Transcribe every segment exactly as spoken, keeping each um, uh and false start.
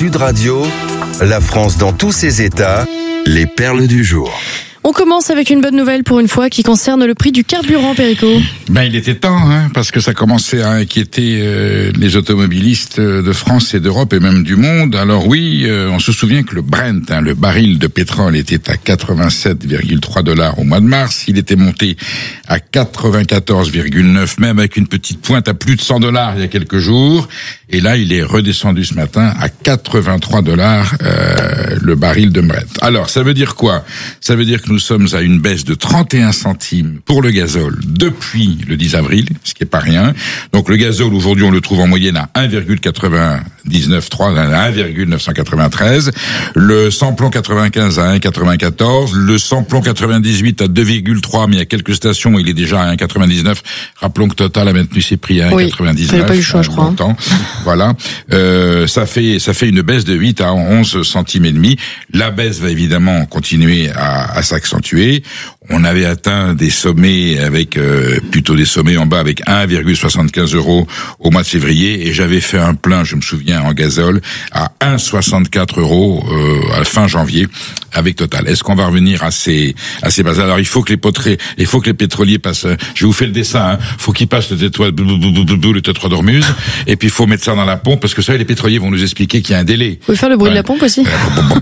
Sud Radio, la France dans tous ses états, les perles du jour. On commence avec une bonne nouvelle pour une fois qui concerne le prix du carburant, Perico. Ben, il était temps, hein, parce que ça commençait à inquiéter euh, les automobilistes de France et d'Europe et même du monde. Alors oui, euh, on se souvient que le Brent, hein, le baril de pétrole, était à quatre-vingt-sept virgule trois dollars au mois de mars. Il était monté à quatre-vingt-quatorze virgule neuf, même avec une petite pointe à plus de cent dollars il y a quelques jours. Et là, il est redescendu ce matin à quatre-vingt-trois dollars euh, le baril de Brent. Alors, ça veut dire quoi? Ça veut dire que nous sommes à une baisse de trente et un centimes pour le gazole depuis le dix avril, ce qui est pas rien. Donc le gazole, aujourd'hui, on le trouve en moyenne à un virgule quatre-vingt-dix-neuf trois, à un virgule neuf cent quatre-vingt-treize. Le samplon quatre-vingt-quinze à un virgule quatre-vingt-quatorze. Le samplon quatre-vingt-dix-huit à deux virgule trois, mais il y a quelques stations, il est déjà à un virgule quatre-vingt-dix-neuf. Rappelons que Total a maintenu ses prix à un virgule quatre-vingt-dix-neuf. Oui, il n'y a pas eu le choix, je crois. Longtemps. Voilà. Euh, ça fait, ça fait une baisse de huit à onze centimes et demi. La baisse va évidemment continuer à, à s'accentuer. On avait atteint des sommets avec, euh, plutôt des sommets en bas avec un virgule soixante-quinze euros au mois de février, et j'avais fait un plein, je me souviens, en gazole à un virgule soixante-quatre euros euh, à la fin janvier avec Total. Est-ce qu'on va revenir à ces à ces bases? Alors il faut que les potrés, il faut que les pétroliers passent. Je vous fais le dessin. Hein, faut qu'ils passent le tétroit, le tétroit d'Ormuz, et puis il faut mettre ça dans la pompe, parce que ça, les pétroliers vont nous expliquer qu'il y a un délai. Vous pouvez faire le bruit ouais. de la pompe aussi.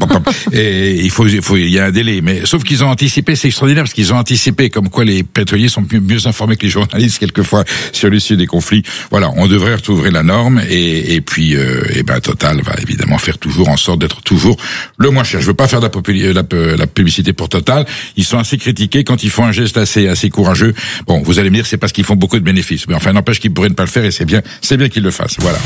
Et il faut, il faut, il y a un délai. Mais sauf qu'ils ont anticipé, c'est extraordinaire, parce qu'ils ont anticipé comme quoi les pétroliers sont mieux, mieux informés que les journalistes quelquefois sur l'issue des conflits. Voilà, on devrait retrouver la norme, et, et puis, euh, et ben Total va évidemment faire toujours en sorte d'être toujours le moins cher. Je veux pas faire de la, populi- la, la publicité pour Total. Ils sont assez critiqués quand ils font un geste assez, assez courageux. Bon, vous allez me dire, c'est parce qu'ils font beaucoup de bénéfices. Mais enfin, n'empêche qu'ils pourraient ne pas le faire, et c'est bien, c'est bien qu'ils le fassent. Voilà.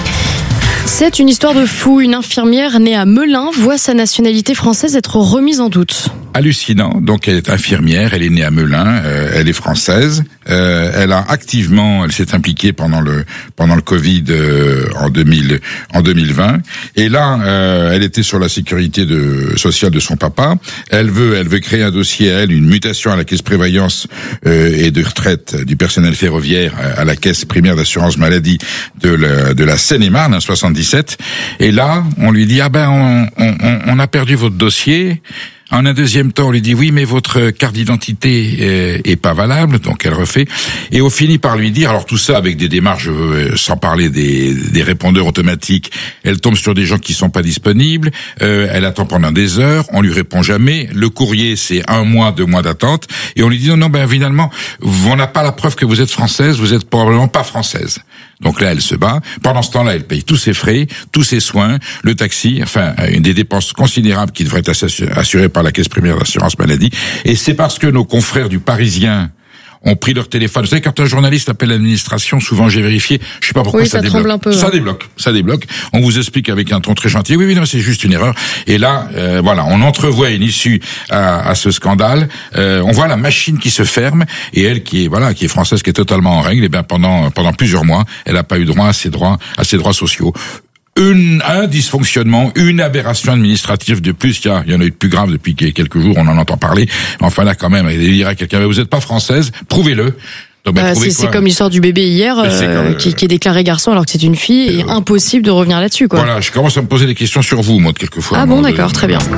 C'est une histoire de fou. Une infirmière née à Melun voit sa nationalité française être remise en doute. Hallucinant. Donc elle est infirmière, elle est née à Melun, euh, elle est française. Euh, elle a activement, elle s'est impliquée pendant le pendant le Covid euh, en deux mille en deux mille vingt. Et là, euh, elle était sur la sécurité de, sociale de son papa. Elle veut elle veut créer un dossier à elle, une mutation à la caisse prévoyance euh, et de retraite du personnel ferroviaire à la caisse primaire d'assurance maladie de la de la Seine-et-Marne, hein, soixante-dix-sept. Et là, on lui dit ah ben on on, on a perdu votre dossier. En un deuxième temps, on lui dit oui, mais votre carte d'identité euh, est pas valable, donc elle refait. Et on finit par lui dire, alors tout ça avec des démarches, euh, sans parler des, des répondeurs automatiques, elle tombe sur des gens qui sont pas disponibles, euh, elle attend pendant des heures, on lui répond jamais, le courrier c'est un mois, deux mois d'attente, et on lui dit non, non, ben finalement, on n'a pas la preuve que vous êtes française, vous êtes probablement pas française. Donc là, elle se bat. Pendant ce temps-là, elle paye tous ses frais, tous ses soins, le taxi, enfin, une des dépenses considérables qui devraient être assurées par la caisse primaire d'assurance maladie. Et c'est parce que nos confrères du Parisien ont pris leur téléphone. Vous savez, quand un journaliste appelle l'administration, souvent j'ai vérifié, je sais pas pourquoi oui, ça, ça débloque. Un peu, ça hein. débloque, ça débloque. On vous explique avec un ton très gentil. Oui, oui, non, c'est juste une erreur. Et là, euh, voilà, on entrevoit une issue à, à ce scandale. Euh, on voit la machine qui se ferme, et elle, qui est voilà, qui est française, qui est totalement en règle. Et bien pendant pendant plusieurs mois, elle n'a pas eu droit à ses droits à ses droits sociaux. Une, un dysfonctionnement, une aberration administrative de plus. Il y, a, il y en a eu de plus grave depuis quelques jours, on en entend parler. Enfin là, quand même, il dirait à quelqu'un, vous n'êtes pas française, prouvez-le. Donc, bah, c'est, c'est comme l'histoire du bébé hier, euh, comme, qui, qui est déclaré garçon alors que c'est une fille, euh, et impossible de revenir là-dessus, quoi. Voilà, je commence à me poser des questions sur vous, moi, quelquefois. Ah bon, d'accord, de... très bien.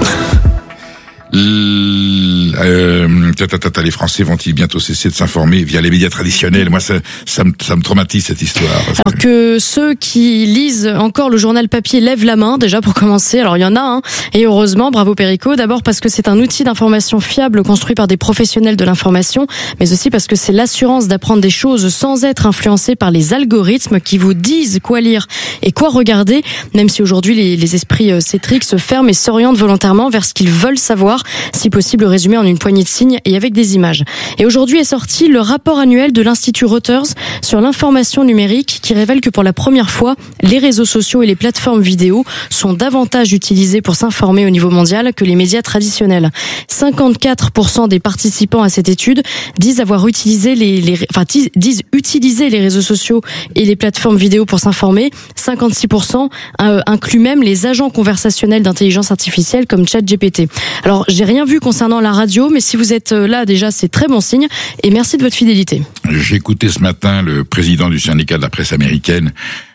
Euh, les Français vont-ils bientôt cesser de s'informer via les médias traditionnels? Moi, ça, ça, me, ça me traumatise, cette histoire. Alors que ceux qui lisent encore le journal papier lèvent la main, déjà pour commencer. Alors il y en a, hein. Et heureusement, bravo Perico. D'abord parce que c'est un outil d'information fiable construit par des professionnels de l'information, mais aussi parce que c'est l'assurance d'apprendre des choses sans être influencé par les algorithmes qui vous disent quoi lire et quoi regarder, même si aujourd'hui les, les esprits euh, cétriques se ferment et s'orientent volontairement vers ce qu'ils veulent savoir, si possible résumé en une poignée de signes et avec des images. Et aujourd'hui est sorti le rapport annuel de l'Institut Reuters sur l'information numérique qui révèle que pour la première fois, les réseaux sociaux et les plateformes vidéo sont davantage utilisés pour s'informer au niveau mondial que les médias traditionnels. cinquante-quatre pour cent des participants à cette étude disent avoir utilisé les, les enfin, disent utiliser les réseaux sociaux et les plateformes vidéo pour s'informer. cinquante-six pour cent incluent même les agents conversationnels d'intelligence artificielle comme ChatGPT. Alors, j'ai rien vu concernant la radio, mais si vous êtes là déjà, c'est très bon signe. Et merci de votre fidélité. J'ai écouté ce matin le président du syndicat de la presse américaine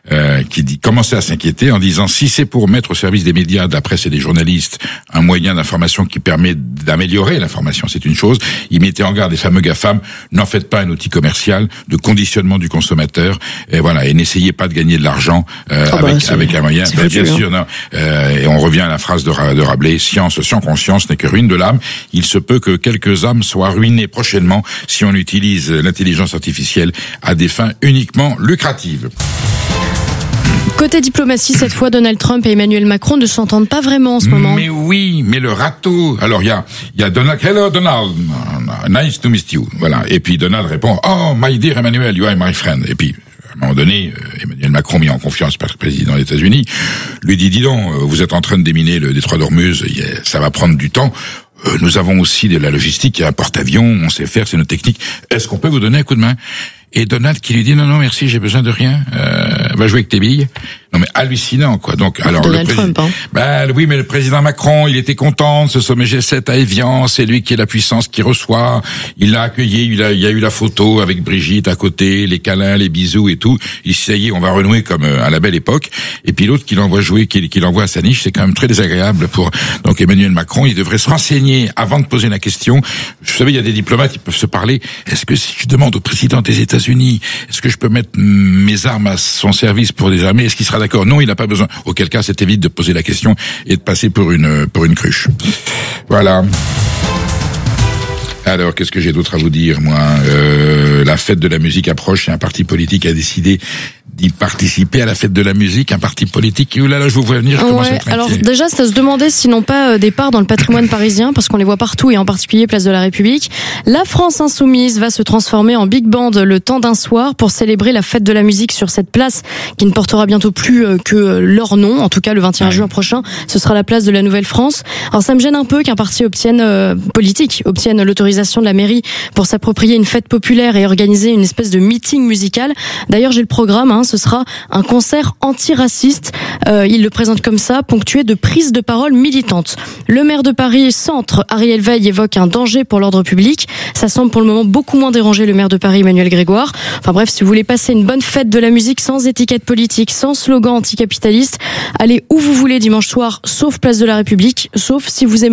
euh, qui dit, commençait à s'inquiéter en disant si c'est pour mettre au service des médias, de la presse et des journalistes un moyen d'information qui permet d'améliorer l'information, c'est une chose. Il mettait en garde les fameux GAFAM, n'en faites pas un outil commercial de conditionnement du consommateur, et voilà, et n'essayez pas de gagner de l'argent euh, oh avec bah, avec un moyen. Ben, bien foutu, sûr, non. Euh, et on revient à la phrase de, de Rabelais, science sans conscience n'est que ruine de l'âme. Il se peut que quelques âmes soient ruinées prochainement si on utilise l'intelligence artificielle à des fins uniquement lucratives. Côté diplomatie, cette fois, Donald Trump et Emmanuel Macron ne s'entendent pas vraiment en ce moment. Mais oui, mais le râteau. Alors il y a, il y a Donald. Hello Donald, nice to meet you. Voilà. Et puis Donald répond, oh my dear Emmanuel, you are my friend. Et puis à un moment donné, Emmanuel Macron, mis en confiance par le président des États-Unis, lui dit, dis donc, vous êtes en train de déminer le détroit d'Ormuz, ça va prendre du temps. Nous avons aussi de la logistique, il y a un porte-avions, on sait faire, c'est nos techniques. Est-ce qu'on peut vous donner un coup de main? Et Donald qui lui dit non non merci, j'ai besoin de rien, euh, va jouer avec tes billes. Non mais hallucinant quoi. Donc alors Donald le Trump, hein. Ben oui, mais le président Macron, il était content de ce sommet G sept à Évian, c'est lui qui est la puissance qui reçoit. Il l'a accueilli, il, a, il y a eu la photo avec Brigitte à côté, les câlins, les bisous et tout. Il ça y est, on va renouer comme à la belle époque. Et puis l'autre qui l'envoie jouer, qui, qui l'envoie à sa niche, c'est quand même très désagréable pour donc Emmanuel Macron. Il devrait se renseigner avant de poser la question. Vous savez, il y a des diplomates qui peuvent se parler. Est-ce que si je demande au président des États-Unis, est-ce que je peux mettre mes armes à son service pour désarmer? Est-ce qu'il sera d'accord? Non, il n'a pas besoin. Auquel cas, c'est évite de poser la question et de passer pour une pour une cruche. Voilà. Alors, qu'est-ce que j'ai d'autre à vous dire, moi euh, La fête de la musique approche et un parti politique a décidé d'y participer à la fête de la musique, un parti politique. Ouh là là, je vous vois venir, je commence ouais, à être inquiet. alors déjà, ça se demandait s'ils n'ont pas des parts dans le patrimoine parisien, parce qu'on les voit partout, et en particulier place de la République. La France Insoumise va se transformer en big band le temps d'un soir pour célébrer la fête de la musique sur cette place qui ne portera bientôt plus que leur nom. En tout cas, le vingt et un ouais. juin prochain, ce sera la place de la Nouvelle-France. Alors ça me gêne un peu qu'un parti obtienne, euh, politique, obtienne l'autorisation de la mairie pour s'approprier une fête populaire et organiser une espèce de meeting musical. D'ailleurs, j'ai le programme, hein, ce sera un concert antiraciste. Euh, il le présente comme ça, ponctué de prises de parole militantes. Le maire de Paris Centre, Ariel Veil, évoque un danger pour l'ordre public. Ça semble pour le moment beaucoup moins déranger le maire de Paris, Emmanuel Grégoire. Enfin bref, si vous voulez passer une bonne fête de la musique sans étiquette politique, sans slogan anticapitaliste, allez où vous voulez dimanche soir, sauf place de la République, sauf si vous aimez